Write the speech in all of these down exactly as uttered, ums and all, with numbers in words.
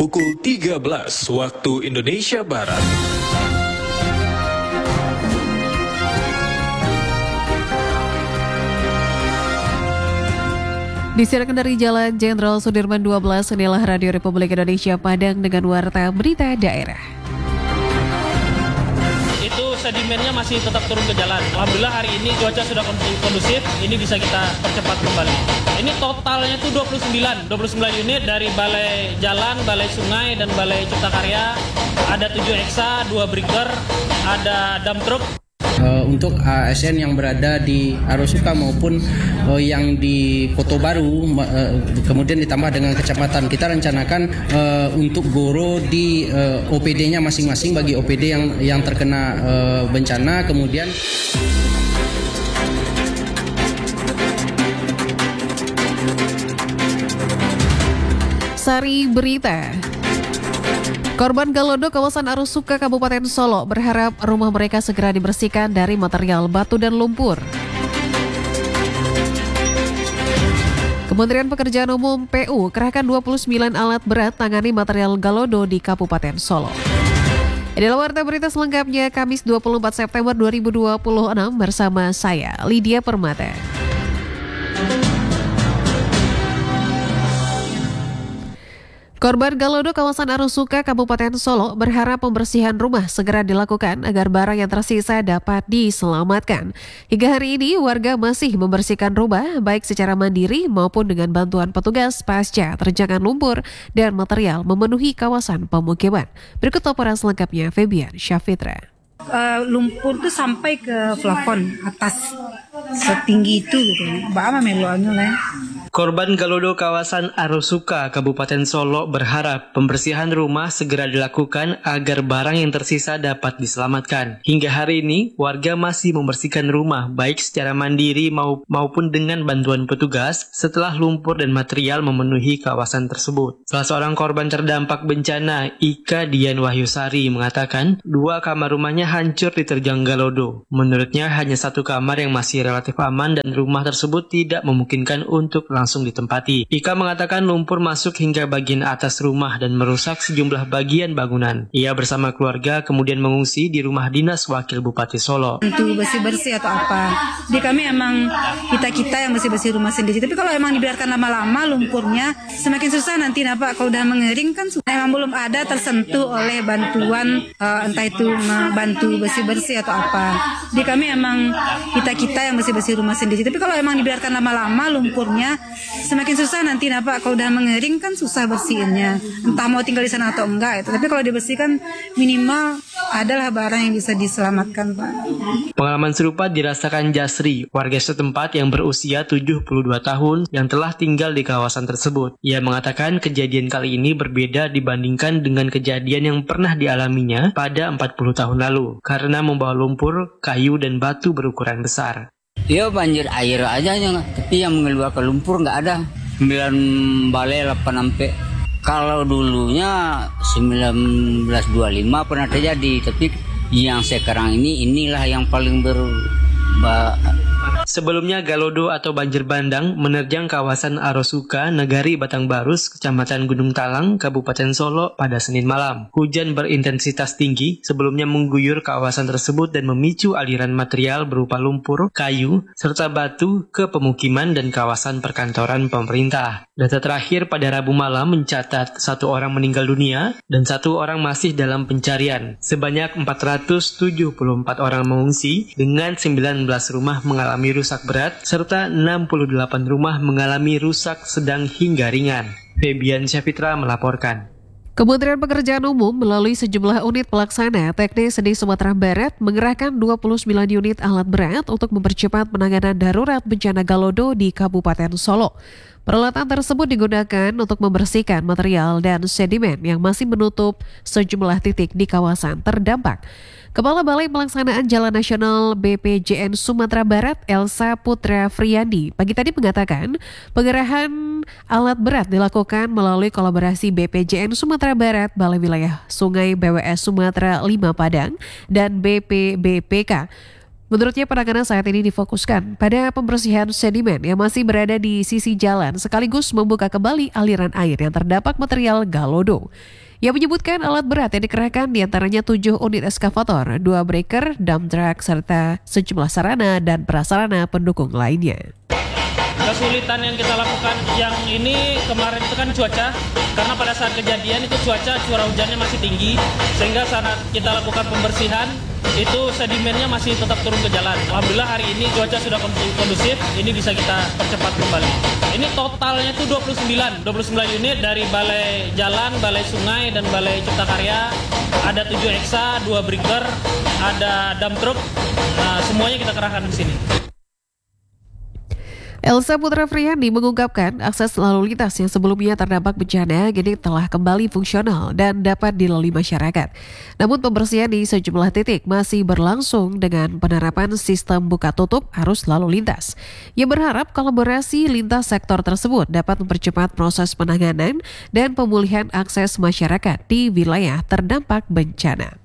pukul tiga belas waktu Indonesia Barat. Disiarkan dari Jalan Jenderal Sudirman dua belas, inilah Radio Republik Indonesia Padang dengan warta berita daerah. Itu sedimennya masih tetap turun ke jalan. Alhamdulillah hari ini cuaca sudah kondusif, ini bisa kita percepat kembali. Ini totalnya itu dua puluh sembilan, dua puluh sembilan unit dari Balai Jalan, Balai Sungai, dan Balai Cipta Karya. Ada tujuh eksa, dua breaker, ada dump truck. Uh, untuk A S N yang berada di Arosuka maupun uh, yang di Kota Baru, uh, kemudian ditambah dengan kecamatan, kita rencanakan uh, untuk goro di uh, O P D-nya masing-masing bagi O P D yang yang terkena uh, bencana. Kemudian Sari Berita. Korban Galodo kawasan Arosuka Kabupaten Solo berharap rumah mereka segera dibersihkan dari material batu dan lumpur. Kementerian Pekerjaan Umum P U kerahkan dua puluh sembilan alat berat tangani material Galodo di Kabupaten Solo. Inilah warta berita selengkapnya Kamis dua puluh empat September dua ribu dua puluh enam bersama saya, Lydia Permata. Korban Galodo kawasan Arosuka Kabupaten Solo berharap pembersihan rumah segera dilakukan agar barang yang tersisa dapat diselamatkan. Hingga hari ini warga masih membersihkan rumah baik secara mandiri maupun dengan bantuan petugas pasca terjangan lumpur dan material memenuhi kawasan pemukiman. Berikut laporan selengkapnya Febian Syafitra. Uh, lumpur tuh sampai ke plafon atas setinggi itu gitu. Bagaimana meluanya lah. Korban Galodo kawasan Arosuka Kabupaten Solo berharap pembersihan rumah segera dilakukan agar barang yang tersisa dapat diselamatkan. Hingga hari ini warga masih membersihkan rumah baik secara mandiri maupun dengan bantuan petugas setelah lumpur dan material memenuhi kawasan tersebut. Salah seorang korban terdampak bencana, Ika Dian Wahyusari, mengatakan dua kamar rumahnya hancur diterjang Galodo. Menurutnya hanya satu kamar yang masih relatif aman dan rumah tersebut tidak memungkinkan untuk langsung ditempati. Ika mengatakan lumpur masuk hingga bagian atas rumah dan merusak sejumlah bagian bangunan. Ia bersama keluarga kemudian mengungsi di rumah dinas Wakil Bupati Solo. Untuk bersih-bersih atau apa. Di kami emang kita-kita yang bersih-bersih rumah sendiri. Tapi kalau emang dibiarkan lama-lama lumpurnya semakin susah nanti Pak. Kalau udah mengering kan emang belum ada tersentuh oleh bantuan uh, entah itu bantu bersih-bersih atau apa. Di kami emang kita-kita yang bersih-bersih rumah sendiri. Tapi kalau emang dibiarkan lama-lama lumpurnya semakin susah nanti Pak. Kalau udah mengering kan susah bersihinnya. Entah mau tinggal di sana atau enggak itu. Tapi kalau dibersihkan minimal adalah barang yang bisa diselamatkan Pak. Pengalaman serupa dirasakan Jasri, warga setempat yang berusia tujuh puluh dua tahun yang telah tinggal di kawasan tersebut. Ia mengatakan kejadian kali ini berbeda dibandingkan dengan kejadian yang pernah dialaminya pada empat puluh tahun lalu karena membawa lumpur, kayu dan batu berukuran besar. Ya banjir air aja, tapi yang mengeluarkan lumpur nggak ada. sembilan balai delapan sampai. Kalau dulunya seribu sembilan ratus dua puluh lima pernah terjadi, tapi yang sekarang ini inilah yang paling ber... Sebelumnya Galodo atau banjir bandang menerjang kawasan Arosuka, Negari Batangbarus, Kecamatan Gunung Talang, Kabupaten Solo pada Senin malam. Hujan berintensitas tinggi sebelumnya mengguyur kawasan tersebut dan memicu aliran material berupa lumpur, kayu, serta batu ke pemukiman dan kawasan perkantoran pemerintah. Data terakhir pada Rabu malam mencatat satu orang meninggal dunia dan satu orang masih dalam pencarian. Sebanyak empat ratus tujuh puluh empat orang mengungsi dengan sembilan belas rumah mengalami rusak berat serta enam puluh delapan rumah mengalami rusak sedang hingga ringan. Febian Syafitra melaporkan. Kementerian Pekerjaan Umum melalui sejumlah unit pelaksana teknis di Sumatera Barat mengerahkan dua puluh sembilan unit alat berat untuk mempercepat penanganan darurat bencana Galodo di Kabupaten Solo. Peralatan tersebut digunakan untuk membersihkan material dan sedimen yang masih menutup sejumlah titik di kawasan terdampak. Kepala Balai Pelaksanaan Jalan Nasional B P J N Sumatera Barat, Elsa Putra Friandi, pagi tadi mengatakan pengerahan alat berat dilakukan melalui kolaborasi B P J N Sumatera Barat, Balai Wilayah Sungai B W S Sumatera lima Padang, dan B P B P K. Menurutnya penanganan saat ini difokuskan pada pembersihan sedimen yang masih berada di sisi jalan sekaligus membuka kembali aliran air yang terdapat material galodo. Ia menyebutkan alat berat yang dikerahkan diantaranya tujuh unit eskavator, dua breaker, dump truck, serta sejumlah sarana dan prasarana pendukung lainnya. Kesulitan yang kita lakukan yang ini kemarin itu kan cuaca, karena pada saat kejadian itu cuaca curah hujannya masih tinggi, sehingga saat kita lakukan pembersihan itu sedimennya masih tetap turun ke jalan. Alhamdulillah hari ini cuaca sudah kondusif, ini bisa kita percepat kembali. Ini totalnya itu dua puluh sembilan unit dari balai jalan, balai sungai, dan balai cipta karya. Ada tujuh eksa, dua breaker, ada dump truck, nah, semuanya kita kerahkan di sini. Elsa Putra Friandi mengungkapkan akses lalu lintas yang sebelumnya terdampak bencana kini telah kembali fungsional dan dapat dilalui masyarakat. Namun pembersihan di sejumlah titik masih berlangsung dengan penerapan sistem buka tutup arus lalu lintas. Ia berharap kolaborasi lintas sektor tersebut dapat mempercepat proses penanganan dan pemulihan akses masyarakat di wilayah terdampak bencana.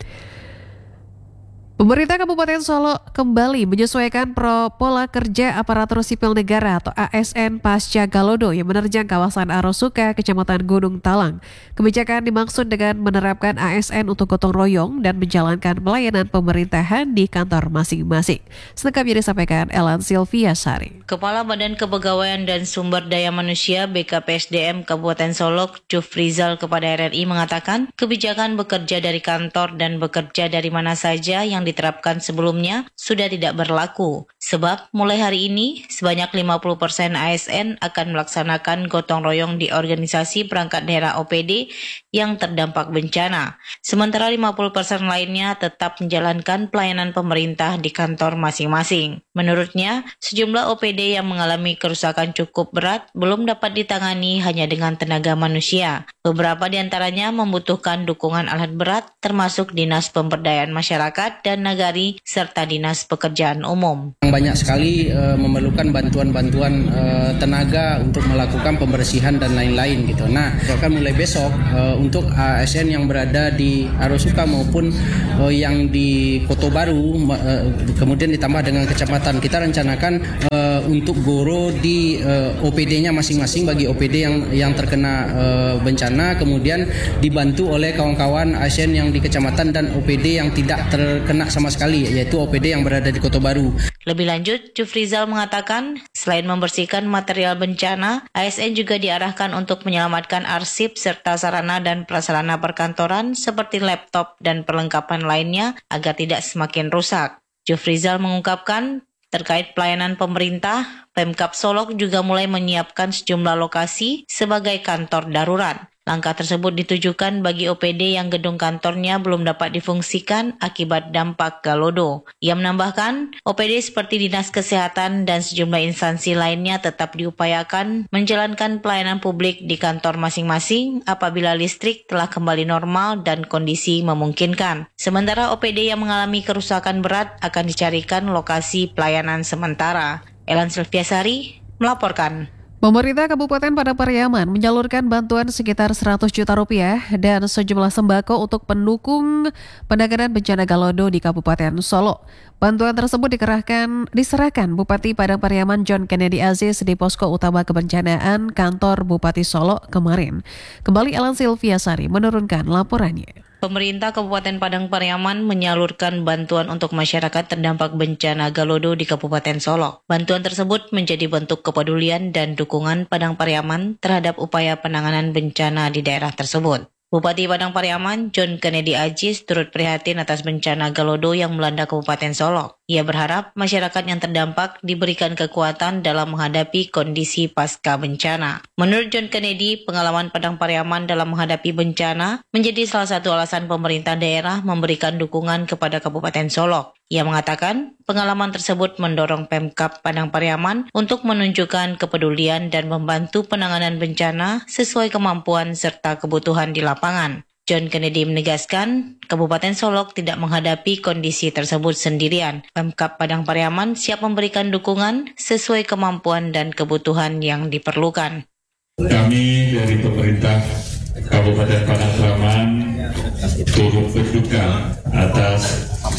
Pemerintah Kabupaten Solo kembali menyesuaikan pro pola kerja aparatur sipil negara atau A S N pasca Galodo yang menerjang kawasan Arosuka, Kecamatan Gunung Talang. Kebijakan dimaksud dengan menerapkan A S N untuk gotong royong dan menjalankan pelayanan pemerintahan di kantor masing-masing. Selengkapnya disampaikan Elan Sylvia Sari. Kepala Badan Kepegawaian dan Sumber Daya Manusia B K P S D M Kabupaten Solo, Jufrizal kepada R R I mengatakan kebijakan bekerja dari kantor dan bekerja dari mana saja yang diterapkan sebelumnya sudah tidak berlaku. Sebab mulai hari ini sebanyak lima puluh persen A S N akan melaksanakan gotong royong di organisasi perangkat daerah O P D yang terdampak bencana. Sementara lima puluh persen lainnya tetap menjalankan pelayanan pemerintah di kantor masing-masing. Menurutnya, sejumlah O P D yang mengalami kerusakan cukup berat belum dapat ditangani hanya dengan tenaga manusia. Beberapa di antaranya membutuhkan dukungan alat berat termasuk Dinas Pemberdayaan Masyarakat dan Nagari serta Dinas Pekerjaan Umum. Banyak sekali uh, memerlukan bantuan-bantuan uh, tenaga untuk melakukan pembersihan dan lain-lain gitu. Nah, akan mulai besok uh, untuk A S N yang berada di Arosuka maupun uh, yang di Kota Baru, uh, kemudian ditambah dengan kecamatan, kita rencanakan uh, untuk goro di uh, O P D-nya masing-masing bagi O P D yang yang terkena uh, bencana, kemudian dibantu oleh kawan-kawan A S N yang di kecamatan dan O P D yang tidak terkena sama sekali, yaitu O P D yang berada di Kota Baru. Lebih lanjut, Jufrizal mengatakan selain membersihkan material bencana, A S N juga diarahkan untuk menyelamatkan arsip serta sarana dan prasarana perkantoran seperti laptop dan perlengkapan lainnya agar tidak semakin rusak. Jufrizal mengungkapkan terkait pelayanan pemerintah, Pemkab Solok juga mulai menyiapkan sejumlah lokasi sebagai kantor darurat. Langkah tersebut ditujukan bagi O P D yang gedung kantornya belum dapat difungsikan akibat dampak Galodo. Ia menambahkan, O P D seperti Dinas Kesehatan dan sejumlah instansi lainnya tetap diupayakan menjalankan pelayanan publik di kantor masing-masing apabila listrik telah kembali normal dan kondisi memungkinkan. Sementara O P D yang mengalami kerusakan berat akan dicarikan lokasi pelayanan sementara. Elan Sylviasari melaporkan. Pemerintah Kabupaten Padang Pariaman menyalurkan bantuan sekitar seratus juta rupiah dan sejumlah sembako untuk pendukung penanganan bencana Galodo di Kabupaten Solo. Bantuan tersebut dikerahkan diserahkan Bupati Padang Pariaman John Kennedy Aziz di Posko Utama Kebencanaan Kantor Bupati Solo kemarin. Kembali Elan Sylvia Sari menurunkan laporannya. Pemerintah Kabupaten Padang Pariaman menyalurkan bantuan untuk masyarakat terdampak bencana Galodo di Kabupaten Solo. Bantuan tersebut menjadi bentuk kepedulian dan dukungan Padang Pariaman terhadap upaya penanganan bencana di daerah tersebut. Bupati Padang Pariaman John Kennedy Aziz turut prihatin atas bencana Galodo yang melanda Kabupaten Solo. Ia berharap masyarakat yang terdampak diberikan kekuatan dalam menghadapi kondisi pasca bencana. Menurut John Kennedy, pengalaman Padang Pariaman dalam menghadapi bencana menjadi salah satu alasan pemerintah daerah memberikan dukungan kepada Kabupaten Solo. Ia mengatakan pengalaman tersebut mendorong Pemkab Padang Pariaman untuk menunjukkan kepedulian dan membantu penanganan bencana sesuai kemampuan serta kebutuhan di lapangan. John Kennedy menegaskan, Kabupaten Solok tidak menghadapi kondisi tersebut sendirian. Pemkab Padang Pariaman siap memberikan dukungan sesuai kemampuan dan kebutuhan yang diperlukan. Kami dari pemerintah Kabupaten Padang Pariaman turut berduka atas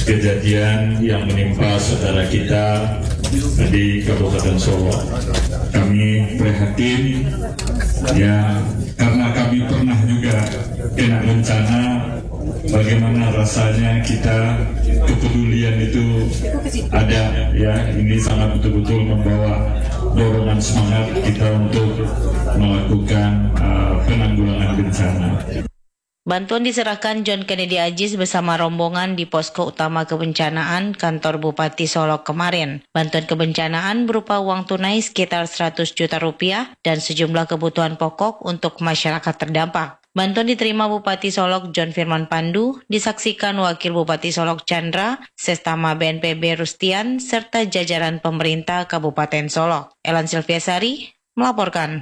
kejadian yang menimpa saudara kita di Kabupaten Solo. Kami prihatin ya, karena kami pernah juga kena bencana. Bagaimana rasanya kita kepedulian itu ada ya, ini sangat betul-betul membawa dorongan semangat kita untuk melakukan uh, penanggulangan bencana. Bantuan diserahkan John Kennedy Ajis bersama rombongan di posko utama kebencanaan kantor Bupati Solok kemarin. Bantuan kebencanaan berupa uang tunai sekitar seratus juta rupiah dan sejumlah kebutuhan pokok untuk masyarakat terdampak. Bantuan diterima Bupati Solok John Firman Pandu, disaksikan Wakil Bupati Solok Chandra, Sestama B N P B Rustian, serta jajaran pemerintah Kabupaten Solok. Elan Silviasari melaporkan.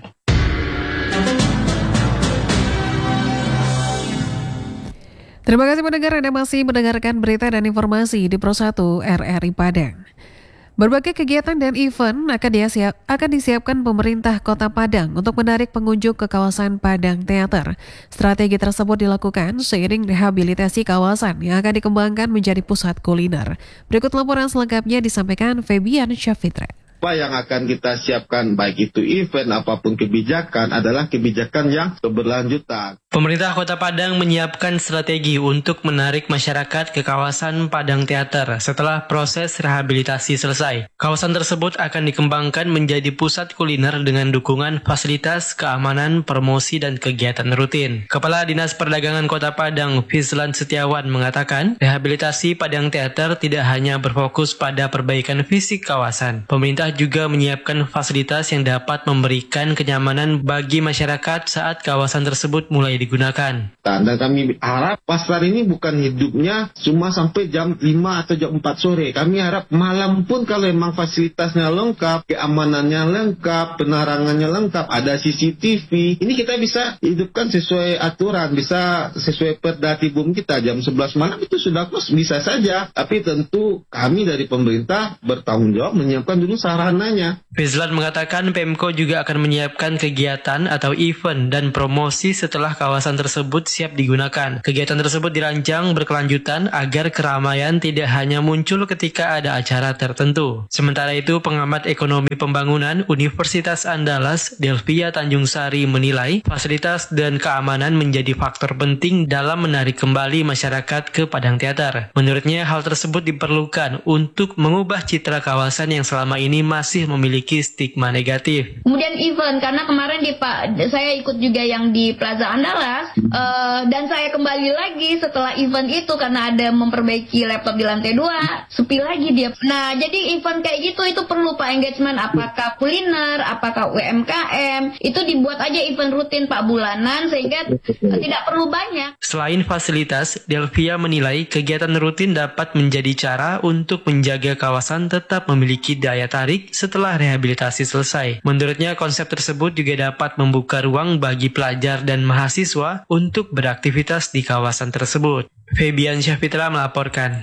Terima kasih pendengar, Anda masih mendengarkan berita dan informasi di Pro satu R R I Padang. Berbagai kegiatan dan event akan, disiap, akan disiapkan pemerintah Kota Padang untuk menarik pengunjung ke kawasan Padang Theater. Strategi tersebut dilakukan seiring rehabilitasi kawasan yang akan dikembangkan menjadi pusat kuliner. Berikut laporan selengkapnya disampaikan Febian Syafitra. Apa yang akan kita siapkan, baik itu event apapun kebijakan, adalah kebijakan yang berkelanjutan. Pemerintah Kota Padang menyiapkan strategi untuk menarik masyarakat ke kawasan Padang Theater setelah proses rehabilitasi selesai. Kawasan tersebut akan dikembangkan menjadi pusat kuliner dengan dukungan fasilitas, keamanan, promosi, dan kegiatan rutin. Kepala Dinas Perdagangan Kota Padang, Fizlan Setiawan, mengatakan rehabilitasi Padang Theater tidak hanya berfokus pada perbaikan fisik kawasan. Pemerintah juga menyiapkan fasilitas yang dapat memberikan kenyamanan bagi masyarakat saat kawasan tersebut mulai digunakan. Dan kami harap pasar ini bukan hidupnya cuma sampai jam lima atau jam empat sore. Kami harap malam pun kalau memang fasilitasnya lengkap, keamanannya lengkap, penerangannya lengkap, ada C C T V. Ini kita bisa hidupkan sesuai aturan, bisa sesuai perda tibum kita. Jam sebelas malam itu sudah kos, bisa saja. Tapi tentu kami dari pemerintah bertanggung jawab menyiapkan dulu sarananya. Fizlan mengatakan Pemko juga akan menyiapkan kegiatan atau event dan promosi setelah kawasan tersebut siap digunakan. Kegiatan tersebut dirancang berkelanjutan agar keramaian tidak hanya muncul ketika ada acara tertentu. Sementara itu, pengamat ekonomi pembangunan Universitas Andalas, Delvia Tanjung Sari, menilai fasilitas dan keamanan menjadi faktor penting dalam menarik kembali masyarakat ke Padang Theater. Menurutnya, hal tersebut diperlukan untuk mengubah citra kawasan yang selama ini masih memiliki stigma negatif. Kemudian event, karena kemarin di Pak saya ikut juga yang di Plaza Andalas, uh, dan saya kembali lagi setelah event itu karena ada memperbaiki laptop di lantai dua, sepi lagi dia. Nah, jadi event kayak gitu itu perlu Pak engagement, apakah kuliner, apakah U M K M, itu dibuat aja event rutin Pak bulanan sehingga uh, tidak perlu banyak. Selain fasilitas, Delvia menilai kegiatan rutin dapat menjadi cara untuk menjaga kawasan tetap memiliki daya tarik setelah rehabilitasi selesai. Menurutnya, konsep tersebut juga dapat membuka ruang bagi pelajar dan mahasiswa untuk beraktivitas di kawasan tersebut. Febian Syafitra melaporkan.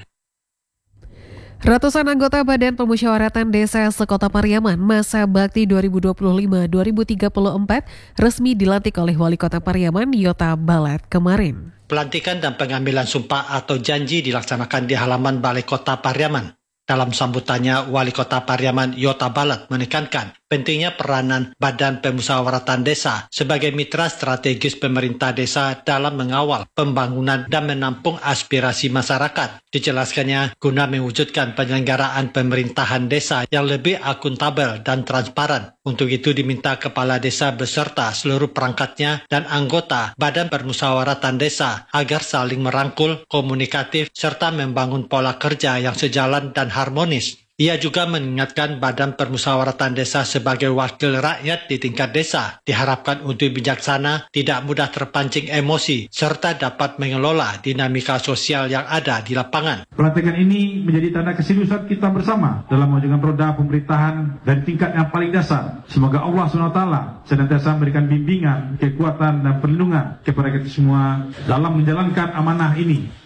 Ratusan anggota Badan Pemusyawaratan Desa Sekota Pariaman masa bakti dua ribu dua puluh lima sampai dua ribu tiga puluh empat resmi dilantik oleh Wali Kota Pariaman Yota Balat kemarin. Pelantikan dan pengambilan sumpah atau janji dilaksanakan di halaman Balai Kota Pariaman. Dalam sambutannya, Wali Kota Pariaman Yota Balat menekankan pentingnya peranan Badan Pemusyawaratan Desa sebagai mitra strategis pemerintah desa dalam mengawal pembangunan dan menampung aspirasi masyarakat. Dijelaskannya, guna mewujudkan penyelenggaraan pemerintahan desa yang lebih akuntabel dan transparan. Untuk itu diminta kepala desa beserta seluruh perangkatnya dan anggota Badan Permusyawaratan Desa agar saling merangkul, komunikatif, serta membangun pola kerja yang sejalan dan harmonis. Ia juga mengingatkan Badan Permusyawaratan Desa sebagai wakil rakyat di tingkat desa diharapkan untuk bijaksana, tidak mudah terpancing emosi, serta dapat mengelola dinamika sosial yang ada di lapangan. Pelantikan ini menjadi tanda keseriusan kita bersama dalam mewujudkan roda pemerintahan dari tingkat yang paling dasar. Semoga Allah subhanahu wa taala senantiasa memberikan bimbingan, kekuatan, dan perlindungan kepada kita semua dalam menjalankan amanah ini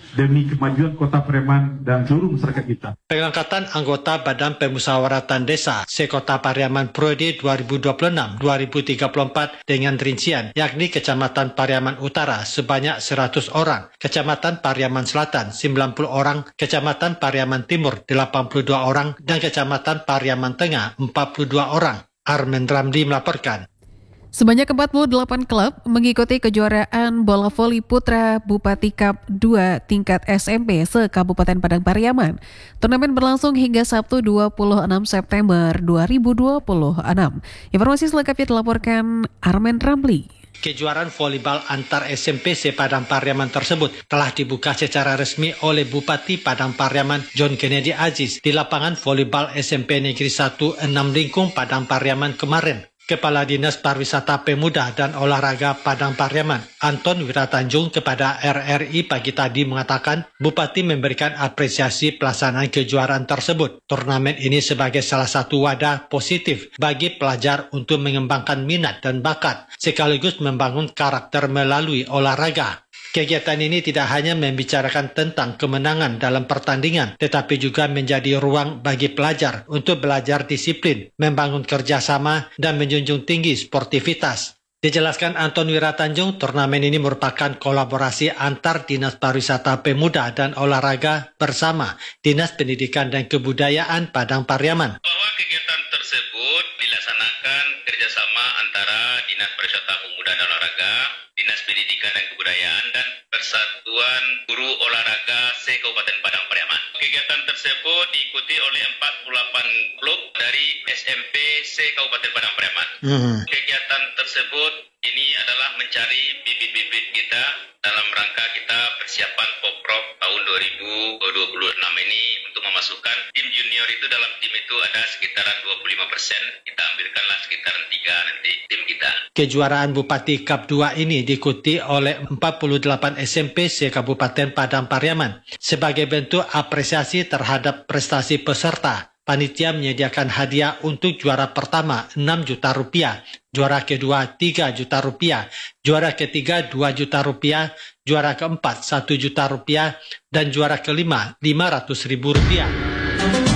demi kemajuan Kota Pariaman dan seluruh masyarakat kita. Pengangkatan anggota Badan Pemusyawaratan Desa se-Kota Pariaman Periode dua ribu dua puluh enam sampai dua ribu tiga puluh empat dengan rincian, yakni Kecamatan Pariaman Utara sebanyak seratus orang, Kecamatan Pariaman Selatan sembilan puluh orang, Kecamatan Pariaman Timur delapan puluh dua orang, dan Kecamatan Pariaman Tengah empat puluh dua orang. Armen Ramli melaporkan. Sebanyak empat puluh delapan klub mengikuti kejuaraan bola voli putra Bupati Cup dua tingkat S M P se-Kabupaten Padang Pariaman. Turnamen berlangsung hingga Sabtu dua puluh enam September dua ribu dua puluh enam. Informasi selengkapnya dilaporkan Armen Ramli. Kejuaraan volleyball antar S M P se-Padang Pariaman tersebut telah dibuka secara resmi oleh Bupati Padang Pariaman John Kennedy Aziz di lapangan volleyball S M P Negeri satu enam Lingkung Padang Pariaman kemarin. Kepala Dinas Pariwisata Pemuda dan Olahraga Padang Pariaman, Anton Wiratanjung, kepada R R I pagi tadi mengatakan Bupati memberikan apresiasi pelaksanaan kejuaraan tersebut. Turnamen ini sebagai salah satu wadah positif bagi pelajar untuk mengembangkan minat dan bakat, sekaligus membangun karakter melalui olahraga. Kegiatan ini tidak hanya membicarakan tentang kemenangan dalam pertandingan, tetapi juga menjadi ruang bagi pelajar untuk belajar disiplin, membangun kerjasama, dan menjunjung tinggi sportivitas. Dijelaskan Anton Wiratanjung, turnamen ini merupakan kolaborasi antar Dinas Pariwisata Pemuda dan Olahraga bersama Dinas Pendidikan dan Kebudayaan Padang Pariaman. Bahwa kegiatan tersebut dilaksanakan kerjasama antara Dinas Pariwisata Pemuda dan Olahraga, Dinas Pendidikan dan Kebudayaan, dan Persatuan Guru Olahraga se-Kabupaten Padang Pariaman. Kegiatan tersebut diikuti oleh empat puluh delapan klub dari S M P se-Kabupaten Padang Pariaman. Hmm. Kegiatan tersebut ini adalah mencari bibit-bibit kita dalam rangka kita persiapan Poprov tahun dua ribu dua puluh enam ini untuk memasukkan tim junior. Itu dalam tim itu ada sekitaran dua puluh lima persen, kita ambilkanlah sekitaran tiga nanti tim kita. Kejuaraan Bupati Cup dua ini diikuti oleh empat puluh delapan S M P se-Kabupaten Padang Pariaman. Sebagai bentuk apresiasi terhadap prestasi peserta, panitia menyediakan hadiah untuk juara pertama enam juta rupiah, juara kedua tiga juta rupiah, juara ketiga dua juta rupiah, juara keempat satu juta rupiah, dan juara kelima lima ratus ribu rupiah.